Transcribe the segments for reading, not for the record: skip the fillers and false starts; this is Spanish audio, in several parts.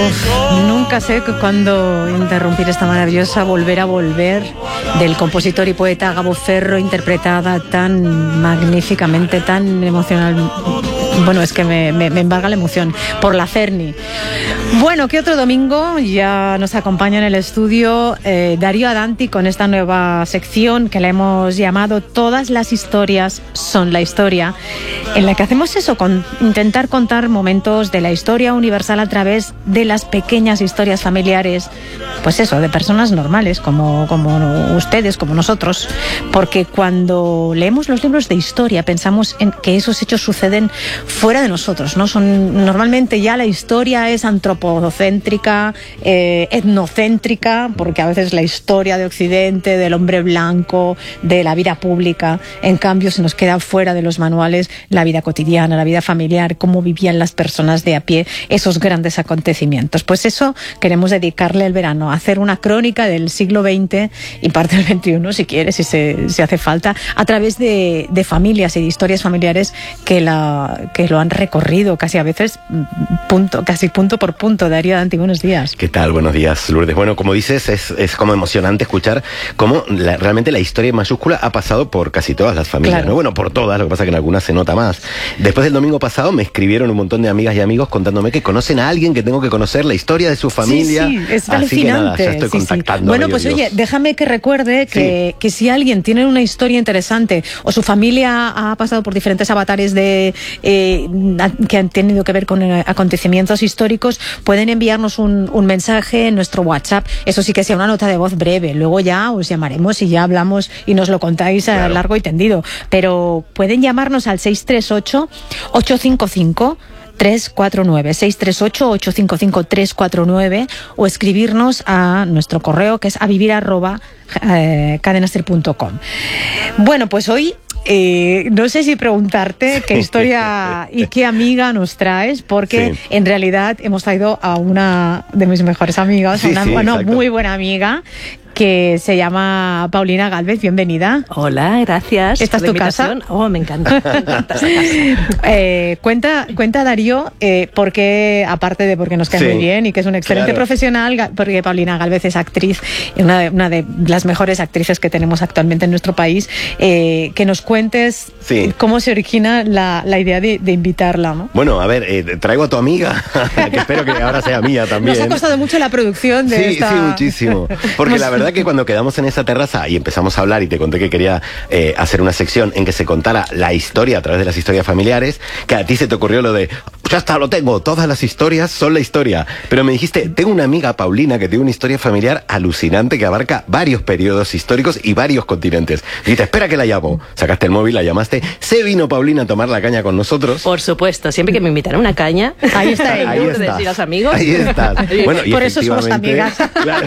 Nunca sé cuándo interrumpir esta maravillosa Volver a volver del compositor y poeta Gabo Ferro, interpretada tan magníficamente, tan emocional. Bueno, es que me embarga la emoción por la Cerny. Bueno, ¿qué otro domingo? Ya nos acompaña en el estudio Darío Adanti con esta nueva sección que la hemos llamado Todas las historias son la historia, en la que hacemos eso, intentar contar momentos de la historia universal a través de las pequeñas historias familiares, pues eso, de personas normales como ustedes, como nosotros, porque cuando leemos los libros de historia pensamos en que esos hechos suceden fuera de nosotros, ¿no? Normalmente ya la historia es antropocéntrica, etnocéntrica, porque a veces la historia de Occidente, del hombre blanco, de la vida pública, en cambio se nos queda fuera de los manuales la vida cotidiana, la vida familiar, cómo vivían las personas de a pie esos grandes acontecimientos. Pues eso queremos dedicarle el verano, a hacer una crónica del siglo XX y parte del XXI, si quieres, si se hace falta, a través de familias y de historias familiares que lo han recorrido casi a veces casi punto por punto. Darío Adanti, buenos días. ¿Qué tal? Buenos días, Lourdes. Bueno, como dices, es como emocionante escuchar cómo realmente la historia en mayúscula ha pasado por casi todas las familias, claro, ¿no? Bueno, por todas, lo que pasa es que en algunas se nota más. Después del domingo pasado me escribieron un montón de amigas y amigos contándome que conocen a alguien que tengo que conocer, la historia de su familia. Sí, es así alucinante. Que nada, ya estoy contactando. Bueno, pues Dios. Oye, déjame que recuerde que si alguien tiene una historia interesante o su familia ha pasado por diferentes avatares que han tenido que ver con acontecimientos históricos, pueden enviarnos un mensaje en nuestro WhatsApp. Eso sí que sea una nota de voz breve. Luego ya os llamaremos y ya hablamos y nos lo contáis a largo y tendido. Pero pueden llamarnos al 638-855-349, 638-855-349, o escribirnos a nuestro correo, que es avivir@cadenaser.com. Bueno, pues hoy no sé si preguntarte qué historia y qué amiga nos traes, porque en realidad hemos traído a una de mis mejores amigas, muy buena amiga, que se llama Paulina Gálvez. Bienvenida. Hola, gracias. ¿Esta es tu casa? Oh, me encanta esta casa. Cuenta Darío, porque aparte de porque nos cae muy bien y que es un excelente profesional, porque Paulina Gálvez es actriz, una de las mejores actrices que tenemos actualmente en nuestro país, que nos cuentes cómo se origina la idea de invitarla, ¿no? Bueno, a ver, traigo a tu amiga, que espero que ahora sea mía también. Nos ha costado mucho la producción de esta... Sí, muchísimo. Porque la verdad que cuando quedamos en esa terraza y empezamos a hablar y te conté que quería hacer una sección en que se contara la historia a través de las historias familiares, que a ti se te ocurrió lo de, ya está, lo tengo, todas las historias son la historia. Pero me dijiste, tengo una amiga, Paulina, que tiene una historia familiar alucinante que abarca varios periodos históricos y varios continentes. Dijiste, espera que la llamo. Sacaste el móvil, la llamaste. Se vino Paulina a tomar la caña con nosotros. Por supuesto, siempre que me invitan a una caña, ahí está ella. Ahí estás. Y los amigos. Ahí estás. Bueno, por eso somos amigas. Claro.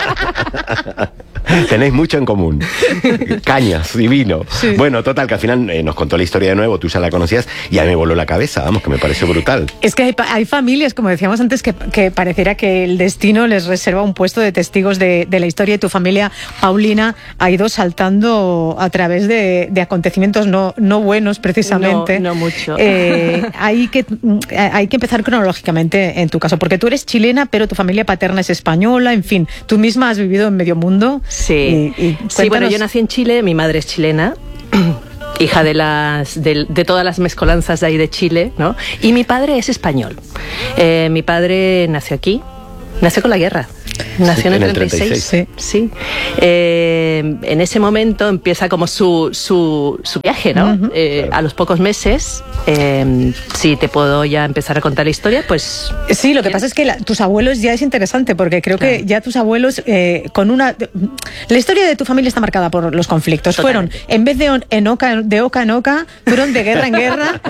Tenéis mucho en común. Cañas y vino. Sí. Bueno, total, que al final nos contó la historia de nuevo, tú ya la conocías y a mí me voló la cabeza, vamos, que me pareció brutal. Es que hay familias, como decíamos antes, que pareciera que el destino les reserva un puesto de testigos de la historia, y tu familia, Paulina, ha ido saltando a través de acontecimientos no buenos, precisamente. No mucho. Hay que empezar cronológicamente en tu caso, porque tú eres chilena, pero tu familia paterna es española, en fin, tú misma has vivido en medio mundo. Sí, bueno, yo nací en Chile, mi madre es chilena, hija de todas las mezcolanzas de ahí de Chile, ¿no? Y mi padre es español. Mi padre nació aquí, nació con la guerra. Nació en el 36. Sí. En ese momento empieza como su viaje, ¿no? Claro. A los pocos meses, si te puedo ya empezar a contar la historia, pues... Sí, lo que pasa es que tus abuelos ya es interesante, porque creo que ya tus abuelos, la historia de tu familia está marcada por los conflictos. Totalmente. Fueron, en vez de oca en oca, fueron de guerra en guerra.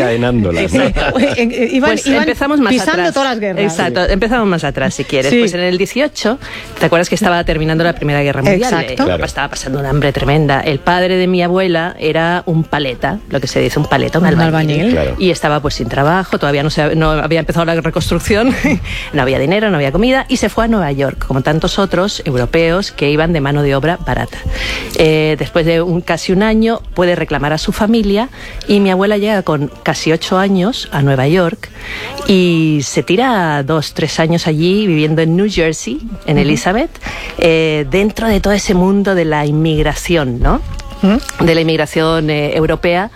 Encadenándolas. Iban empezamos más pisando atrás. Todas las guerras. Exacto, empezamos más atrás, si quieres. Sí. Pues en el el 18, ¿te acuerdas que estaba terminando la Primera Guerra Mundial? Exacto. Claro. Estaba pasando una hambre tremenda. El padre de mi abuela era un paleta, lo que se dice un paleta, un albañil. Claro. Y estaba pues sin trabajo, todavía no había empezado la reconstrucción, no había dinero, no había comida, y se fue a Nueva York, como tantos otros europeos que iban de mano de obra barata. Después de casi un año puede reclamar a su familia, y mi abuela llega con casi 8 años a Nueva York y se tira 2-3 años allí viviendo en New Jersey, en Elizabeth, dentro de todo ese mundo de la inmigración, ¿no? De la inmigración europea.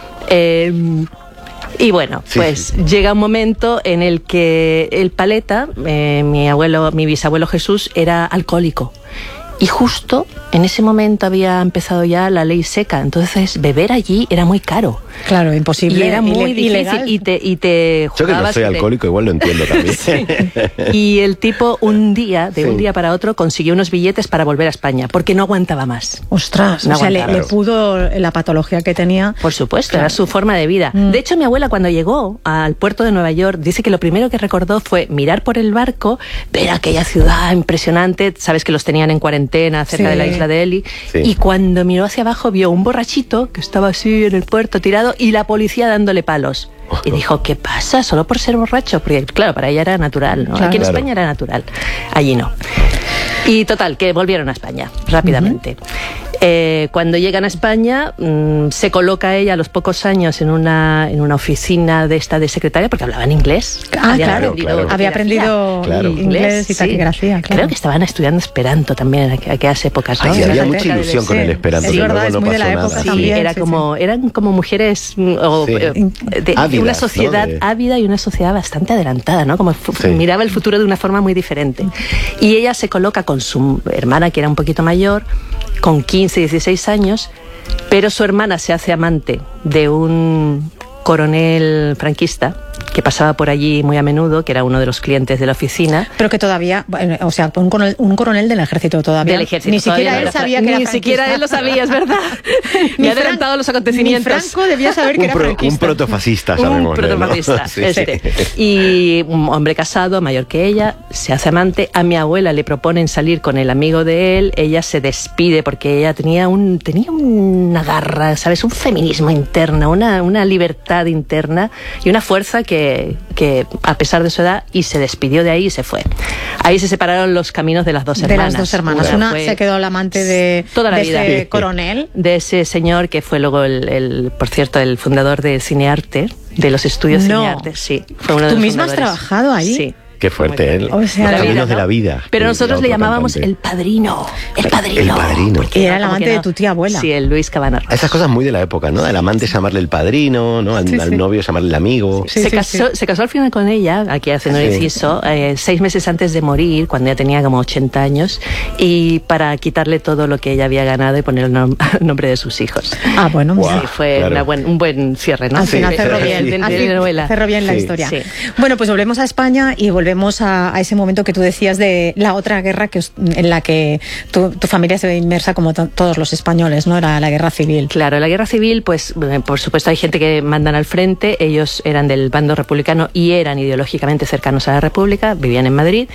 Y bueno, pues llega un momento en el que el paleta, mi bisabuelo Jesús, era alcohólico. Y justo en ese momento había empezado ya la ley seca, entonces beber allí era muy caro. Claro, imposible. Y era muy ilegal. difícil. Y te yo que no soy alcohólico, igual lo entiendo también. Sí. Y el tipo un día para otro, consiguió unos billetes para volver a España, porque no aguantaba más. Ostras, no o sea, le pudo la patología que tenía. Por supuesto, era su forma de vida. De hecho, mi abuela cuando llegó al puerto de Nueva York, dice que lo primero que recordó fue mirar por el barco, ver aquella ciudad impresionante, sabes que los tenían en cuarentena cerca de la isla de Eli, y cuando miró hacia abajo vio un borrachito que estaba así en el puerto tirado y la policía dándole palos. Y dijo, ¿qué pasa? Solo por ser borracho. Porque claro, para ella era natural, ¿no? Aquí en España era natural, allí no. Y total, que volvieron a España rápidamente. Cuando llegan a España, se coloca ella a los pocos años en una oficina de secretaria, porque hablaba en inglés. Había aprendido inglés y taquigrafía. Claro. Creo que estaban estudiando Esperanto también en aquellas épocas, ¿no? Había mucha ilusión con el Esperanto. Es verdad, es muy de la época también. Eran como mujeres de una sociedad ávida y una sociedad bastante adelantada, ¿no? Como miraba el futuro de una forma muy diferente. Y ella se coloca con su hermana, que era un poquito mayor, con 15, 16 años, pero su hermana se hace amante de un coronel franquista que pasaba por allí muy a menudo, que era uno de los clientes de la oficina. Pero que todavía, o sea, un coronel del ejército todavía. Del ejército. Ni siquiera él sabía que era franquista. Ni siquiera él lo sabía, es verdad. Me ha adelantado los acontecimientos. Ni Franco debía saber que era franquista. Un protofascista, sabemos. Un protofascista, ¿no? Y un hombre casado, mayor que ella, se hace amante. A mi abuela le proponen salir con el amigo de él. Ella se despide porque ella tenía una garra, ¿sabes? Un feminismo interno, una libertad interna y una fuerza que a pesar de su edad, y se despidió de ahí y se fue. Ahí se separaron los caminos de las dos hermanas. De las dos hermanas. Una se quedó la amante de toda la vida. Ese coronel. De ese señor que fue luego por cierto, el fundador de Cinearte, de los estudios Cinearte. Sí, fue uno de los fundadores. ¿Tú misma has trabajado ahí? Sí. Qué fuerte, ¿eh? O sea, los caminos de la vida. Pero nosotros le llamábamos cantante. el padrino. El padrino. El padrino. Y era el amante de tu tía abuela. Sí, el Luis Cabana. Esas cosas muy de la época, ¿no? Al amante llamarle el padrino, ¿no? Al novio llamarle el amigo. Se casó al final con ella, aquí haciendo un inciso, 6 meses antes de morir, cuando ya tenía como 80 años, y para quitarle todo lo que ella había ganado y poner el nombre de sus hijos. Ah, bueno. Sí, fue un buen cierre, ¿no? Al final cerró bien. Cerró bien la historia. Sí. Bueno, pues volvemos a España y volvemos a ese momento que tú decías de la otra guerra en la que tu familia se ve inmersa como todos los españoles, ¿no? Era la guerra civil. Claro, la guerra civil, pues por supuesto hay gente que mandan al frente. Ellos eran del bando republicano y eran ideológicamente cercanos a la República, vivían en Madrid.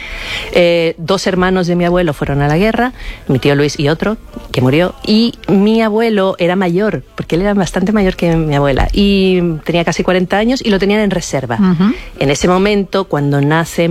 2 hermanos de mi abuelo fueron a la guerra, mi tío Luis y otro que murió, y mi abuelo era mayor, porque él era bastante mayor que mi abuela, y tenía casi 40 años y lo tenían en reserva. En ese momento, cuando nace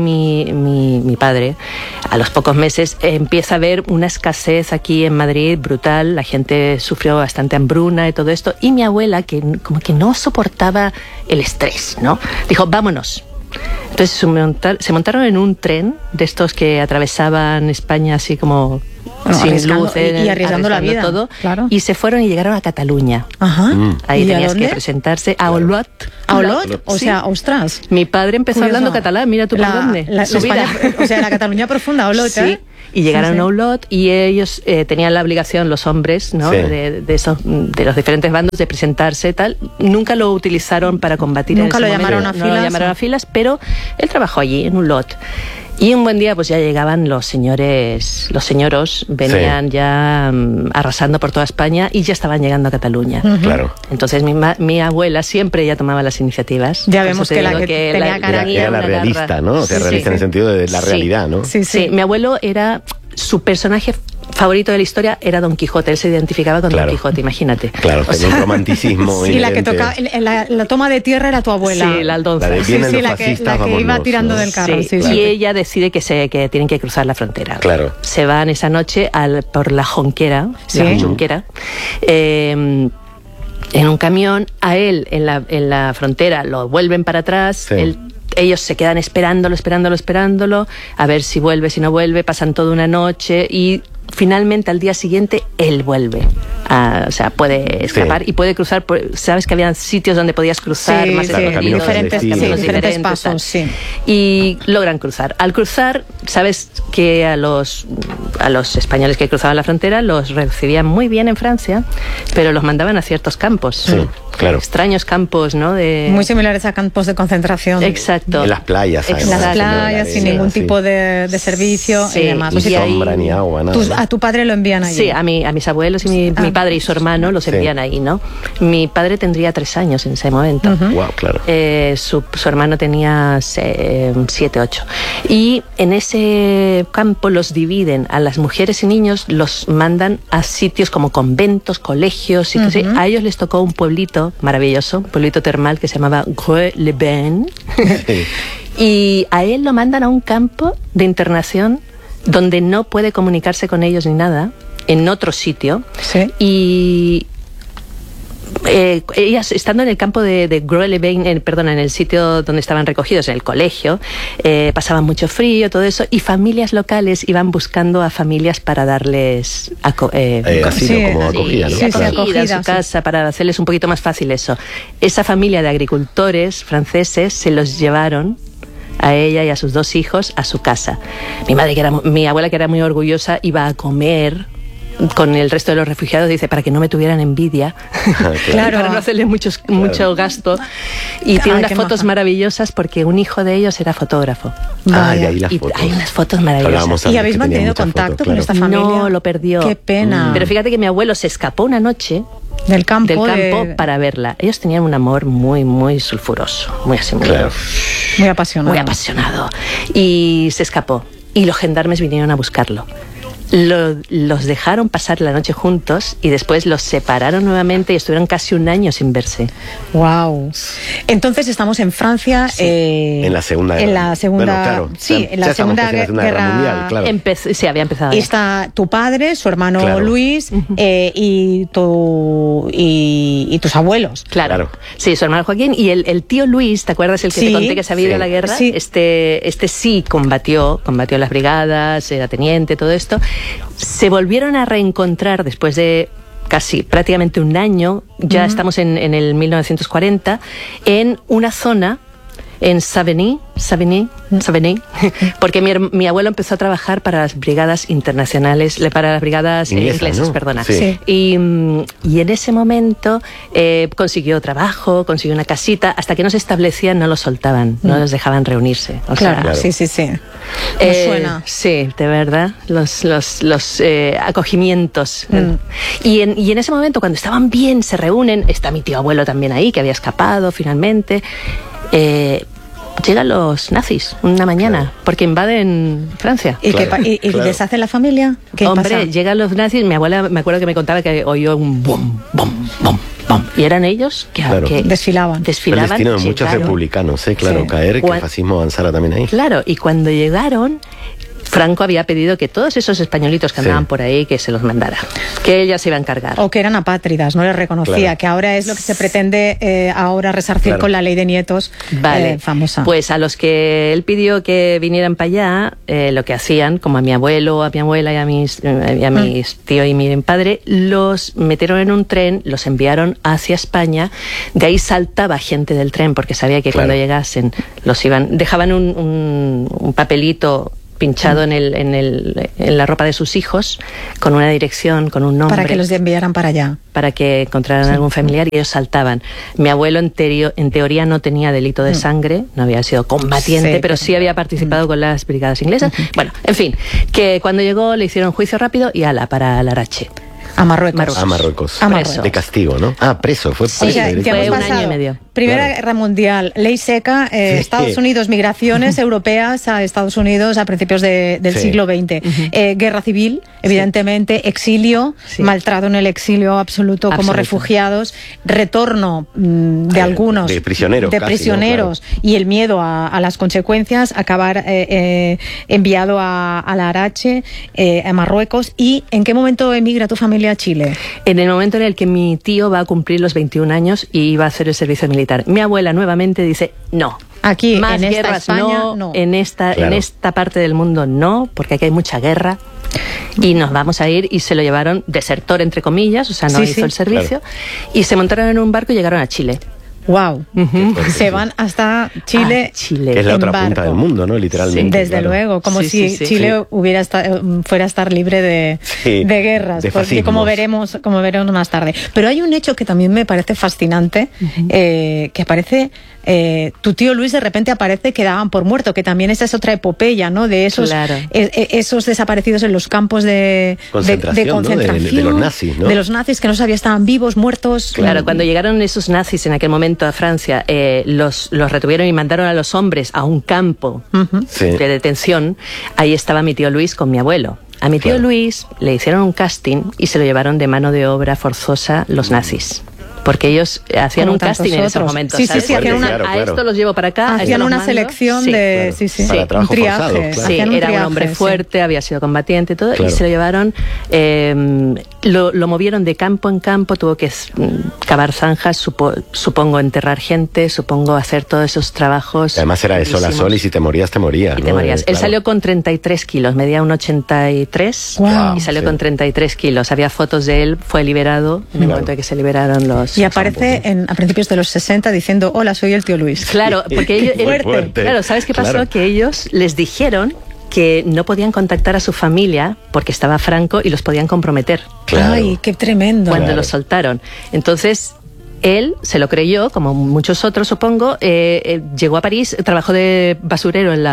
mi padre, a los pocos meses empieza a haber una escasez aquí en Madrid brutal. La gente sufrió bastante hambruna y todo esto, y mi abuela, que como que no soportaba el estrés, ¿no? Dijo, vámonos. Entonces se montaron en un tren de estos que atravesaban España así como sin luces y arriesgando la vida todo, claro. Y se fueron y llegaron a Cataluña. Ahí tenías que presentarse a Olot. ¿A Olot? O sea, ostras. Mi padre empezó hablando catalán, mira tú por dónde. O sea, la Cataluña profunda, Olot. Sí. Y llegaron a Olot y ellos tenían la obligación, los hombres, ¿no? De los diferentes bandos, de presentarse tal. Nunca lo utilizaron para combatir. Nunca en lo ese llamaron momento. a filas. No lo llamaron a filas, pero él trabajó allí en Olot. Y un buen día pues ya llegaban los señoros venían ya arrasando por toda España y ya estaban llegando a Cataluña. Claro. Entonces mi abuela siempre ya tomaba las iniciativas. Ya vemos que tenía cara era la realista, ¿no? O sea, realista en el sentido de la realidad, ¿no? Sí, mi abuelo era... Su personaje favorito de la historia era Don Quijote. Él se identificaba con Don Quijote, imagínate. Claro, tenía un romanticismo. Sí, la que toca la toma de tierra era tu abuela. Sí, la Aldonza. La de vienen los fascistas, la que iba tirando del carro. Sí. Y ella decide que tienen que cruzar la frontera. Claro. Se van esa noche por la Jonquera, la Junquera, en un camión. A él en la frontera lo vuelven para atrás. Sí. Ellos se quedan esperándolo, a ver si vuelve, si no vuelve, pasan toda una noche y finalmente al día siguiente él vuelve. O sea, puede escapar y puede cruzar. Sabes que había sitios donde podías cruzar más diferentes pasos, sí. Y logran cruzar. Al cruzar, sabes que a los españoles que cruzaban la frontera los recibían muy bien en Francia, pero los mandaban a ciertos campos. Sí, claro. Extraños campos, ¿no? Muy similares a campos de concentración. Exacto. En las playas. En las playas, sin ningún tipo de servicio y demás. Ni sombra, ni agua, nada. A tu padre lo envían allí. Sí, a mis abuelos y mi padre y su hermano los envían ahí, ¿no? Mi padre tendría 3 años en ese momento. Wow, claro. Su hermano tenía 7, 8. Y en ese campo los dividen. A las mujeres y niños los mandan a sitios como conventos, colegios. A ellos les tocó un pueblito maravilloso, un pueblito termal que se llamaba Greux-les-Bains. Y a él lo mandan a un campo de internación donde no puede comunicarse con ellos ni nada, en otro sitio. Sí. Y ellas, estando en el campo de Greux-les-Bains, en el sitio donde estaban recogidos, en el colegio, pasaban mucho frío, todo eso, y familias locales iban buscando a familias para darles acogida, ¿no? Acogida en su casa, para hacerles un poquito más fácil eso. Esa familia de agricultores franceses se los llevaron a ella y a sus 2 hijos a su casa. Mi abuela, que era muy orgullosa, iba a comer con el resto de los refugiados, dice, para que no me tuvieran envidia, claro. para no hacerle mucho gasto. Y tiene unas fotos maravillosas porque un hijo de ellos era fotógrafo. Y ahí las fotos. Hay unas fotos maravillosas. ¿Y habéis mantenido contacto con esta familia? No, lo perdió. Qué pena. Pero fíjate que mi abuelo se escapó una noche del campo para verla. Ellos tenían un amor muy, muy sulfuroso, muy así, muy apasionado. Muy apasionado. Y se escapó. Y los gendarmes vinieron a buscarlo. Los dejaron pasar la noche juntos y después los separaron nuevamente y estuvieron casi un año sin verse. Wow. Entonces estamos en Francia. Sí. En la Segunda Guerra. En la Segunda. Bueno, claro, sí, en la Segunda Guerra Mundial, claro. Sí, había empezado. Y está tu padre, su hermano claro. Luis y tus abuelos. Claro. Sí, su hermano Joaquín y el tío Luis, ¿te acuerdas el que te conté que se había ido a la guerra? Sí. Este sí combatió las brigadas, era teniente, todo esto. Se volvieron a reencontrar después de prácticamente un año, ya estamos en el 1940, en una zona, en Savigny, porque mi abuelo empezó a trabajar para las brigadas internacionales, para las brigadas inglesas, ¿no? Perdona. Sí. Y en ese momento consiguió trabajo, consiguió una casita, hasta que no se establecían no los soltaban, no los dejaban reunirse. Claro. Sí. Me suena. Sí, de verdad, los acogimientos. Y en ese momento, cuando estaban bien, se reúnen, está mi tío abuelo también ahí, que había escapado finalmente. Llegan los nazis una mañana, porque invaden Francia. ¿Y deshacen la familia? Hombre, pasa? llegan los nazis. Mi abuela, me acuerdo que me contaba que oyó un bom, bom, bom, bom. Y eran ellos que desfilaban. El destino de muchos republicanos, claro, caer, que el fascismo avanzara también ahí. Claro, y cuando llegaron, Franco había pedido que todos esos españolitos que andaban por ahí, que se los mandara, que ella se iba a encargar. O que eran apátridas, no les reconocía, que ahora es lo que se pretende ahora resarcir con la ley de nietos famosa. Pues a los que él pidió que vinieran para allá, lo que hacían, como a mi abuelo, a mi abuela y a mis tío y mi padre, los metieron en un tren, los enviaron hacia España, de ahí saltaba gente del tren, porque sabía que cuando llegasen dejaban un papelito pinchado en la ropa de sus hijos, con una dirección, con un nombre. Para que los enviaran para allá. Para que encontraran algún familiar, y ellos saltaban. Mi abuelo en teoría no tenía delito de sangre, no había sido combatiente, pero sí había participado con las brigadas inglesas. Bueno, en fin, que cuando llegó le hicieron juicio rápido y ala, para Larache. A Marruecos. A Marruecos. Preso. De castigo, ¿no? Preso. Fue preso. O sea, que fue un año y medio. Primera Guerra Mundial, ley seca, Estados Unidos, migraciones europeas a Estados Unidos a principios del siglo XX. Guerra civil, evidentemente, exilio, maltrato en el exilio absoluto como refugiados, retorno de algunos. De prisioneros. De prisioneros, claro. Y el miedo a las consecuencias, acabar enviado a Larache, a Marruecos. ¿Y en qué momento emigra tu familia a Chile? En el momento en el que mi tío va a cumplir los 21 años y iba a hacer el servicio militar. Mi abuela nuevamente dice no. Aquí, más en guerras esta España, no. En esta parte del mundo no, porque aquí hay mucha guerra. Y nos vamos a ir, y se lo llevaron desertor, entre comillas, o sea, no hizo el servicio. Claro. Y se montaron en un barco y llegaron a Chile. Wow. Se van hasta Chile. Que es la otra punta del mundo, ¿no? Literalmente. Desde luego, como si Chile fuera a estar libre de guerras, porque como veremos más tarde. Pero hay un hecho que también me parece fascinante, que aparece. Tu tío Luis de repente aparece que daban por muerto, que también esa es otra epopeya, ¿no? De esos, esos desaparecidos en los campos de concentración, ¿no? de los nazis, ¿no? De los nazis que no sabían, estaban vivos, muertos. Claro, cuando llegaron esos nazis en aquel momento a Francia, los retuvieron y mandaron a los hombres a un campo de detención. Ahí estaba mi tío Luis con mi abuelo. A mi tío Luis le hicieron un casting y se lo llevaron de mano de obra forzosa los nazis. Porque ellos hacían un casting en esos momentos. Sí, hacían a esto los llevo para acá. Hacían una selección de... Para un triaje. Sí, era un hombre fuerte, había sido combatiente y todo, y se lo llevaron, lo movieron de campo en campo, tuvo que cavar zanjas, supongo enterrar gente, supongo hacer todos esos trabajos. Además era de sol a sol, y si te morías, te morías. Y te morías. Él salió con 33 kilos, medía un 83, y salió con 33 kilos. Había fotos de él, fue liberado en el momento en que se liberaron los... Y aparece a principios de los 60 diciendo, hola, soy el tío Luis. Claro, porque ellos... Claro, ¿sabes qué pasó? Que ellos les dijeron que no podían contactar a su familia porque estaba Franco y los podían comprometer. Claro. Ay, qué tremendo. Cuando los soltaron. Entonces... Él se lo creyó, como muchos otros, supongo. Llegó a París, trabajó de basurero en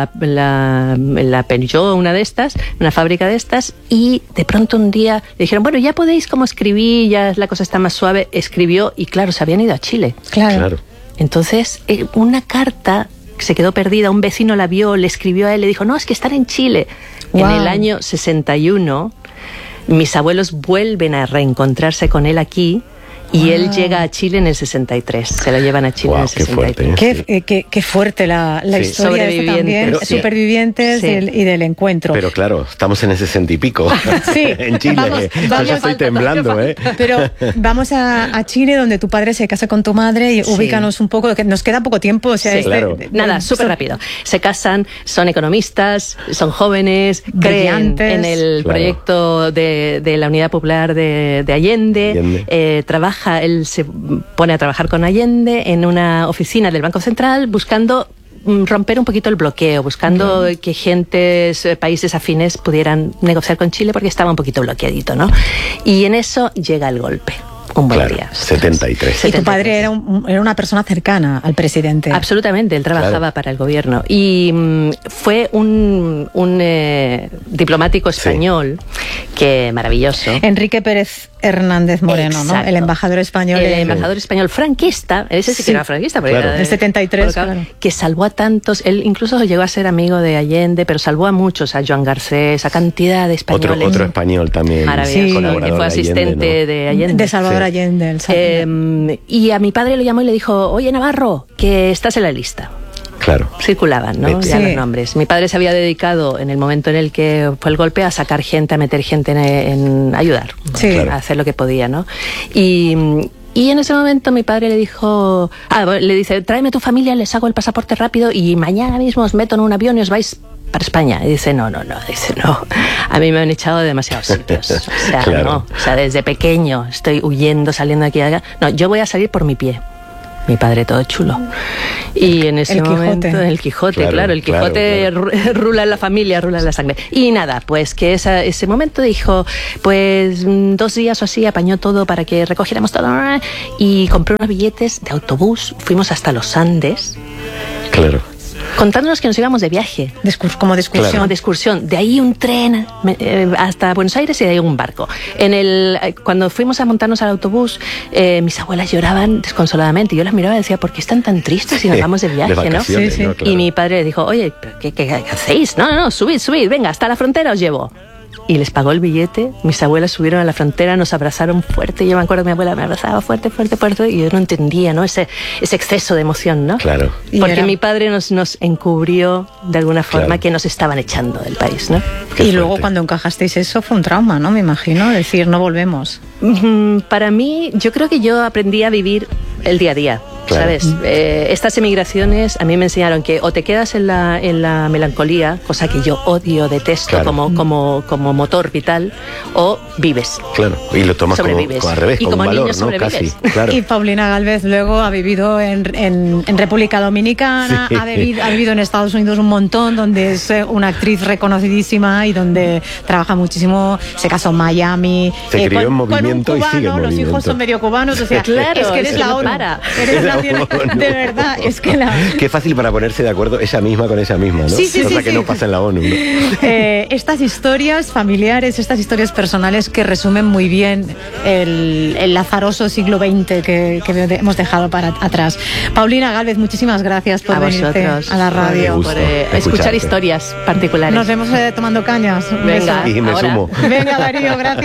la Peugeot, una fábrica de estas, y de pronto un día le dijeron, bueno, ya podéis como escribir, ya la cosa está más suave. Escribió y claro, se habían ido a Chile. Claro. Entonces, una carta se quedó perdida, un vecino la vio, le escribió a él, le dijo, no, es que están en Chile. En el año 61, mis abuelos vuelven a reencontrarse con él aquí. Y él llega a Chile en el 63. Se lo llevan a Chile en el 63. Qué fuerte la historia de también. Supervivientes y del encuentro. Pero claro, estamos en ese 60 y pico. En Chile. Yo estoy temblando, Pero vamos a Chile, donde tu padre se casa con tu madre, y ubícanos un poco, que nos queda poco tiempo. O sea, nada, súper rápido. Se casan, son economistas, son jóvenes, creen en el proyecto de la Unidad Popular de Allende. Trabajan. Él se pone a trabajar con Allende en una oficina del Banco Central buscando romper un poquito el bloqueo, buscando que países afines pudieran negociar con Chile porque estaba un poquito bloqueadito, ¿no? Y en eso llega el golpe. Un buen día. 73. Y tu padre era una persona cercana al presidente. Absolutamente, él trabajaba para el gobierno. Y fue un diplomático español que maravilloso. Enrique Pérez Hernández Moreno, ¿no? El embajador español. El embajador español franquista, ese sí que era franquista, porque era del 73, que salvó a tantos. Él incluso llegó a ser amigo de Allende, pero salvó a muchos, a Joan Garcés, a cantidad de españoles. Otro español también. Maravilloso, que fue asistente de Allende. De Salvador Allende. Y a mi padre lo llamó y le dijo, oye, Navarro, que estás en la lista. Claro. Circulaban, ¿no? Ya los nombres. Mi padre se había dedicado, en el momento en el que fue el golpe, a sacar gente, a meter gente en ayudar, a hacer lo que podía, ¿no? Y en ese momento mi padre le dijo, le dice, tráeme tu familia, les hago el pasaporte rápido y mañana mismo os meto en un avión y os vais para España. Y dice, no, a mí me han echado de demasiados sitios. O sea, no, o sea, desde pequeño estoy huyendo, saliendo de aquí y allá. No, yo voy a salir por mi pie. mi padre todo chulo. Y en ese momento, el Quijote, claro, el Quijote rula en la familia, rula en la sangre. Y nada, pues que ese momento dijo, pues 2 días o así apañó todo para que recogiéramos todo y compró unos billetes de autobús, fuimos hasta los Andes. Claro. Contándonos que nos íbamos de viaje. Como de excursión. Claro. De excursión. De ahí un tren hasta Buenos Aires y de ahí un barco. Cuando fuimos a montarnos al autobús, mis abuelas lloraban desconsoladamente. Yo las miraba y decía, ¿por qué están tan tristes si nos vamos de viaje? ¿No? Sí, sí. ¿no? Claro. Y mi padre dijo, oye, ¿qué hacéis? No, subid, venga, hasta la frontera os llevo. Y les pagó el billete, mis abuelas subieron a la frontera, nos abrazaron fuerte, yo me acuerdo que mi abuela me abrazaba fuerte, y yo no entendía, ¿no? Ese exceso de emoción, ¿no? Claro. Porque mi padre nos encubrió de alguna forma que nos estaban echando del país, ¿no? Y luego cuando encajasteis eso fue un trauma, ¿no? Me imagino, decir, no volvemos. Para mí, yo creo que yo aprendí a vivir el día a día. Claro. ¿Sabes? Estas emigraciones a mí me enseñaron que o te quedas en la melancolía, cosa que yo odio, detesto, claro, como motor vital, o vives. Claro, y lo tomas como al revés, y como un valor, ¿no? Casi, claro. Y Paulina Gálvez luego ha vivido en República Dominicana, sí. ha vivido en Estados Unidos un montón, donde es una actriz reconocidísima y donde trabaja muchísimo, se casó en Miami. Se crió en movimiento con un cubano, y sigue en movimiento. Los hijos son medio cubanos, o sea, claro, es que eres la ONU. Eres la de verdad, es que Qué fácil para ponerse de acuerdo ella misma con ella misma, ¿no? Sí, cosa que no pasa en la ONU, ¿no? Estas historias familiares, estas historias personales que resumen muy bien el lazaroso siglo XX que hemos dejado para atrás. Paulina Gálvez, muchísimas gracias por venirte a la radio. Por escuchar historias particulares. Nos vemos tomando cañas. Venga, y me sumo. Venga, Darío, gracias.